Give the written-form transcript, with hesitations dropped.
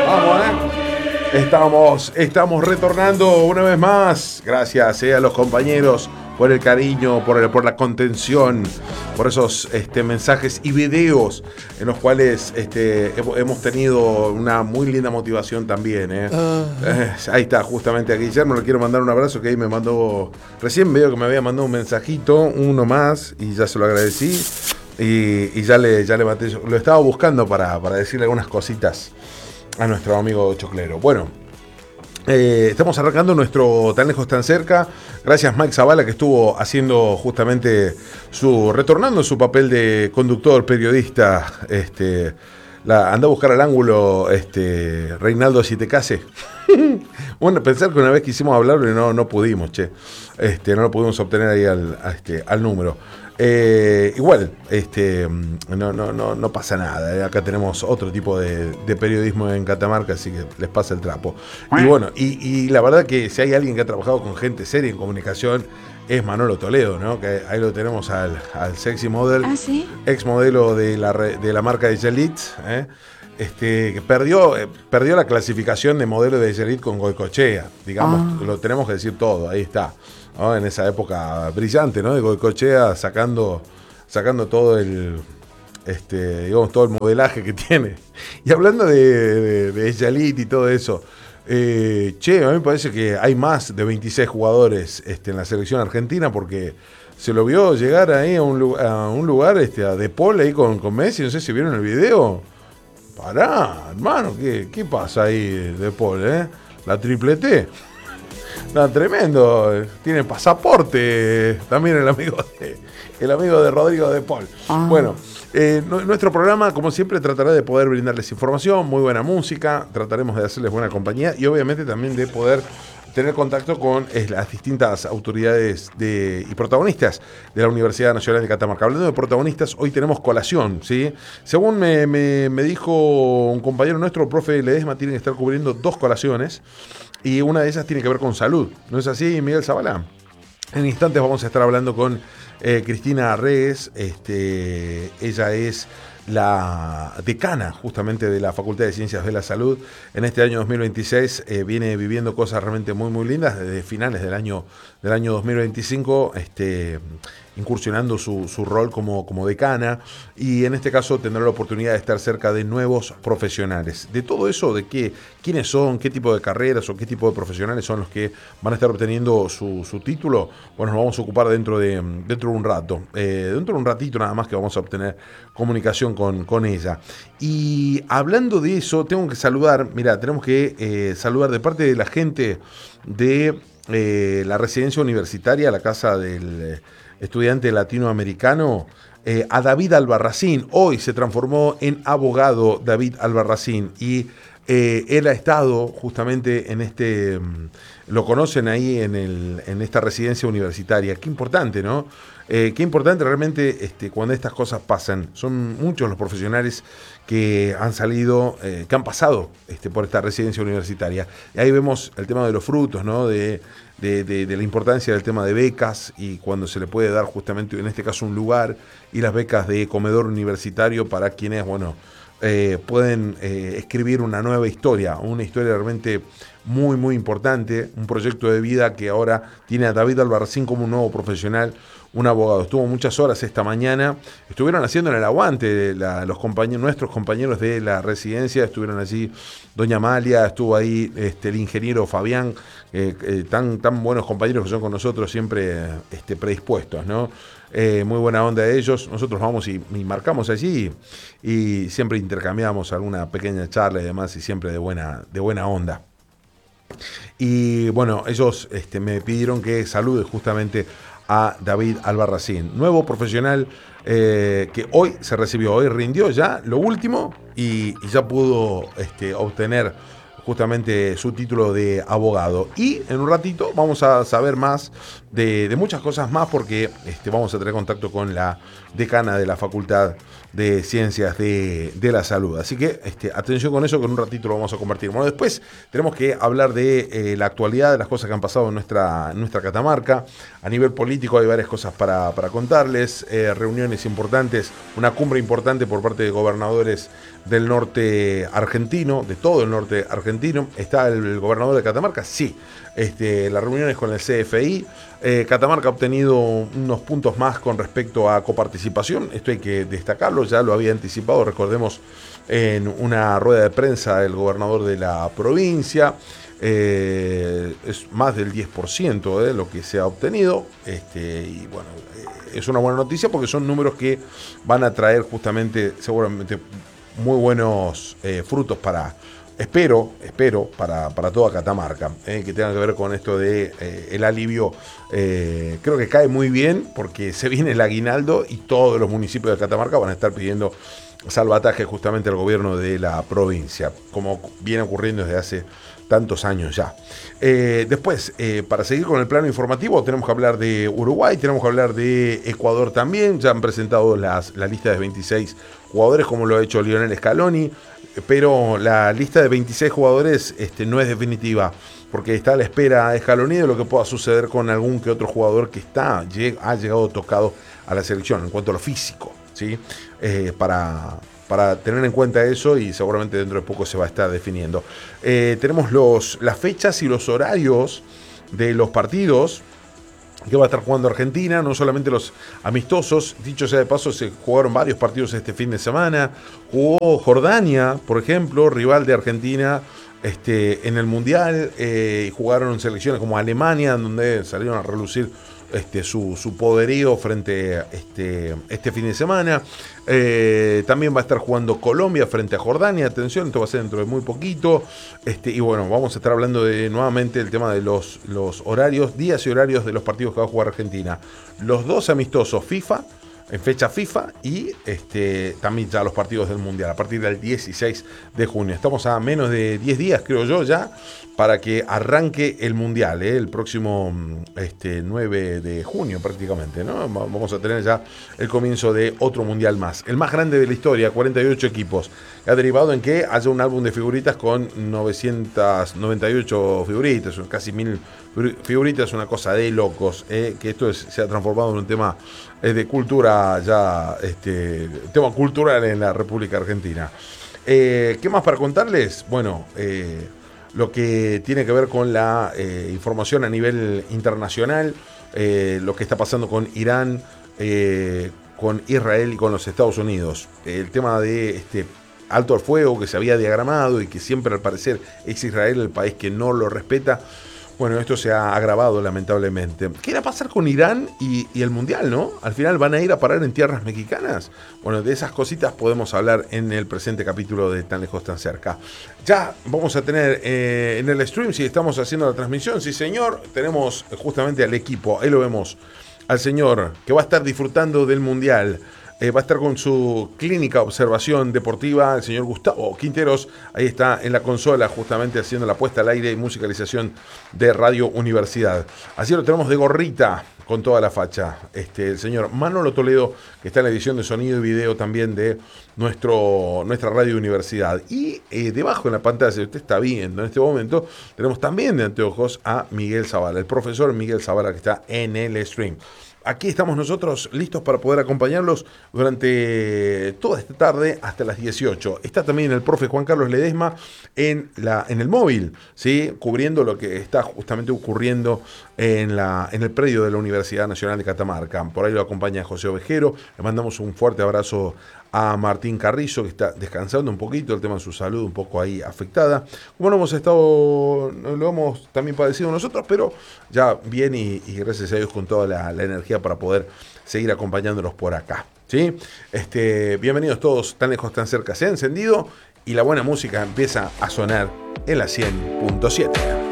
Vamos, estamos retornando una vez más. Gracias a los compañeros por el cariño, por la contención, por esos mensajes y videos en los cuales hemos tenido una muy linda motivación también. Ahí está, justamente a Guillermo le quiero mandar un abrazo, que ahí me mandó, recién veo que me había mandado un mensajito, uno más, y ya se lo agradecí. Y ya le maté, lo estaba buscando para decirle algunas cositas a nuestro amigo Choclero. Bueno, estamos arrancando nuestro Tan Lejos Tan Cerca. Gracias Mike Zavala, que estuvo haciendo justamente retornando su papel de conductor, periodista. Anda a buscar al ángulo Reinaldo Sitecase. Bueno, pensar que una vez quisimos hablarlo y no pudimos, no lo pudimos obtener ahí al número. Igual, no pasa nada. Acá tenemos otro tipo de periodismo en Catamarca, así que les pasa el trapo. Y bueno, y la verdad que si hay alguien que ha trabajado con gente seria en comunicación, es Manolo Toledo, ¿no? Que ahí lo tenemos al sexy model, ¿sí? ex modelo de la marca de Gelit, que perdió la clasificación de modelo de Gelit con Goicoechea, digamos, lo tenemos que decir todo, ahí está, ¿no? En esa época brillante, ¿no? De Goicoechea sacando todo todo el modelaje que tiene. Y hablando de Gelit y todo eso, a mí me parece que hay más de 26 jugadores en la selección argentina, porque se lo vio llegar ahí a un lugar a De Paul ahí con Messi, no sé si vieron el video. Pará, hermano, ¿qué pasa ahí De Paul, La triplete. Está tremendo, tiene pasaporte también el amigo de Rodrigo De Paul. Bueno, nuestro programa, como siempre, tratará de poder brindarles información, muy buena música, trataremos de hacerles buena compañía y obviamente también de poder tener contacto con las distintas autoridades y protagonistas de la Universidad Nacional de Catamarca. Hablando de protagonistas, hoy tenemos colación, ¿sí? Según me dijo un compañero nuestro, profe Ledesma, tiene que estar cubriendo 2 colaciones y una de ellas tiene que ver con salud. ¿No es así, Miguel Zavala? En instantes vamos a estar hablando con Cristina Reyes. Ella es la decana justamente de la Facultad de Ciencias de la Salud. En este año 2026 viene viviendo cosas realmente muy muy lindas desde finales del año 2025, incursionando su rol como decana, y en este caso tendrá la oportunidad de estar cerca de nuevos profesionales. De todo eso, de quiénes son, qué tipo de carreras o qué tipo de profesionales son los que van a estar obteniendo su título, bueno, nos vamos a ocupar dentro de un rato, dentro de un ratito nada más, que vamos a obtener comunicación con ella. Y hablando de eso, tengo que saludar, tenemos que saludar de parte de la gente de la residencia universitaria, la casa del estudiante latinoamericano, a David Albarracín. Hoy se transformó en abogado David Albarracín, y él ha estado justamente lo conocen ahí en esta residencia universitaria. Qué importante, ¿no? Qué importante realmente cuando estas cosas pasan. Son muchos los profesionales que han salido, que han pasado por esta residencia universitaria. Y ahí vemos el tema de los frutos, ¿no? De la importancia del tema de becas, y cuando se le puede dar justamente en este caso un lugar, y las becas de comedor universitario para quienes, pueden escribir una nueva historia, una historia realmente muy muy importante, un proyecto de vida que ahora tiene a David Albarracín como un nuevo profesional, un abogado. Estuvo muchas horas esta mañana, estuvieron haciendo en el aguante nuestros compañeros de la residencia, estuvieron allí doña Amalia, estuvo ahí el ingeniero Fabián, tan buenos compañeros que son con nosotros, siempre predispuestos, ¿no? Muy buena onda de ellos. Nosotros vamos y marcamos allí y siempre intercambiamos alguna pequeña charla y demás, y siempre de buena onda. Y bueno, ellos me pidieron que salude justamente a David Albarracín, nuevo profesional que hoy se recibió, hoy rindió ya lo último y ya pudo obtener justamente su título de abogado. Y en un ratito vamos a saber más de muchas cosas más, porque vamos a tener contacto con la decana de la Facultad de Ciencias de la Salud. Así que atención con eso, que en un ratito lo vamos a compartir. Bueno, después tenemos que hablar de la actualidad, de las cosas que han pasado en nuestra Catamarca. A nivel político hay varias cosas para contarles, reuniones importantes, una cumbre importante por parte de gobernadores del norte argentino, de todo el norte argentino. ¿Está el gobernador de Catamarca? Sí. Las reuniones con el CFI. Catamarca ha obtenido unos puntos más con respecto a coparticipación. Esto hay que destacarlo, ya lo había anticipado, recordemos, en una rueda de prensa el gobernador de la provincia. Es más del 10% de lo que se ha obtenido. Y bueno, es una buena noticia porque son números que van a traer justamente, seguramente, muy buenos frutos espero para toda Catamarca, que tenga que ver con esto de el alivio. Creo que cae muy bien porque se viene el aguinaldo y todos los municipios de Catamarca van a estar pidiendo salvataje justamente al gobierno de la provincia, como viene ocurriendo desde hace tantos años ya. Después, para seguir con el plano informativo, tenemos que hablar de Uruguay, tenemos que hablar de Ecuador también. Ya han presentado la lista de 26 jugadores, como lo ha hecho Lionel Scaloni, pero la lista de 26 jugadores no es definitiva, porque está a la espera de Scaloni de lo que pueda suceder con algún que otro jugador que ha llegado tocado a la selección en cuanto a lo físico, ¿sí? Para tener en cuenta eso, y seguramente dentro de poco se va a estar definiendo. Tenemos las fechas y los horarios de los partidos que va a estar jugando Argentina, no solamente los amistosos. Dicho sea de paso, se jugaron varios partidos este fin de semana. Jugó Jordania, por ejemplo, rival de Argentina en el Mundial. Jugaron selecciones como Alemania, donde salieron a relucir su poderío frente a este fin de semana. También va a estar jugando Colombia frente a Jordania. Atención, esto va a ser dentro de muy poquito. Y bueno, vamos a estar hablando nuevamente del tema de los horarios, días y horarios de los partidos que va a jugar Argentina. Los dos amistosos FIFA, en fecha FIFA, y también ya los partidos del Mundial a partir del 16 de junio. Estamos a menos de 10 días, creo yo, ya, para que arranque el Mundial, el próximo 9 de junio prácticamente, ¿no? Vamos a tener ya el comienzo de otro Mundial más. El más grande de la historia, 48 equipos. Ha derivado en que haya un álbum de figuritas con 998 figuritas, casi 1000 figuritas, una cosa de locos, que esto se ha transformado en un tema de cultura ya, tema cultural en la República Argentina. ¿Qué más para contarles? Bueno, lo que tiene que ver con la información a nivel internacional, lo que está pasando con Irán, con Israel y con los Estados Unidos. El tema de alto al fuego que se había diagramado y que siempre al parecer es Israel el país que no lo respeta. Bueno, esto se ha agravado lamentablemente. ¿Qué irá a pasar con Irán y el Mundial, no? Al final van a ir a parar en tierras mexicanas. Bueno, de esas cositas podemos hablar en el presente capítulo de Tan Lejos, Tan Cerca. Ya vamos a tener en el stream, si estamos haciendo la transmisión, sí señor, tenemos justamente al equipo, ahí lo vemos, al señor que va a estar disfrutando del Mundial. Va a estar con su clínica observación deportiva, el señor Gustavo Quinteros. Ahí está en la consola, justamente haciendo la puesta al aire y musicalización de Radio Universidad. Así lo tenemos de gorrita, con toda la facha. El señor Manolo Toledo, que está en la edición de sonido y video también de nuestra Radio Universidad. Y debajo en la pantalla, si usted está viendo en este momento, tenemos también de anteojos a Miguel Zavala, el profesor Miguel Zavala, que está en el stream. Aquí estamos nosotros listos para poder acompañarlos durante toda esta tarde hasta las 18. Está también el profe Juan Carlos Ledesma en el móvil, ¿sí? Cubriendo lo que está justamente ocurriendo en el predio de la Universidad Nacional de Catamarca. Por ahí lo acompaña José Ovejero. Le mandamos un fuerte abrazo a Martín Carrizo, que está descansando un poquito, el tema de su salud un poco ahí afectada. Como lo hemos también padecido nosotros, pero ya bien y gracias a Dios con toda la energía para poder seguir acompañándolos por acá, ¿sí? Bienvenidos todos, Tan Lejos, Tan Cerca. Se ha encendido y la buena música empieza a sonar en la 100.7.